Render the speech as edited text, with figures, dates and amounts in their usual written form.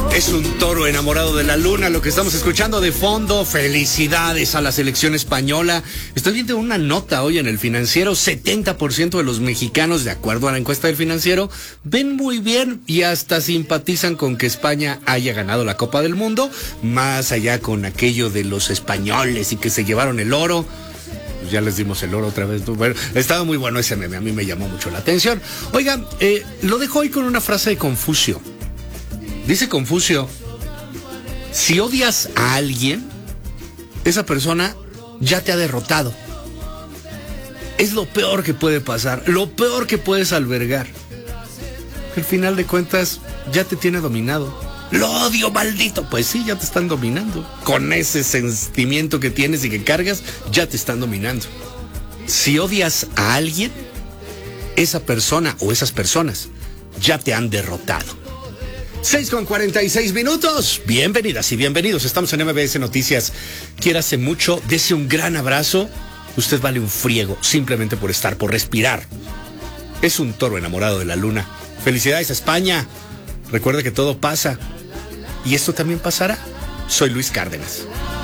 Es un toro enamorado de la luna, lo que estamos escuchando de fondo. Felicidades a la selección española. Estoy viendo una nota hoy en el Financiero. 70% de los mexicanos, de acuerdo a la encuesta del Financiero, ven muy bien y hasta simpatizan con que España haya ganado la Copa del Mundo. Más allá con aquello de los españoles y que se llevaron el oro. Ya les dimos el oro otra vez. Bueno, estaba muy bueno ese meme, a mí me llamó mucho la atención. Oigan, lo dejo hoy con una frase de Confucio. Dice Confucio: si odias a alguien, esa persona ya te ha derrotado. Es lo peor que puede pasar, lo peor que puedes albergar. Al final de cuentas, ya te tiene dominado. Lo odio, maldito. Pues sí, ya te están dominando. Con ese sentimiento que tienes y que cargas, ya te están dominando. Si odias a alguien, esa persona o esas personas ya te han derrotado. 6:46. Bienvenidas y bienvenidos. Estamos en MBS Noticias. Quiérase mucho, dese un gran abrazo. Usted vale un friego simplemente por estar, por respirar. Es un toro enamorado de la luna. Felicidades a España. Recuerde que todo pasa. Y esto también pasará. Soy Luis Cárdenas.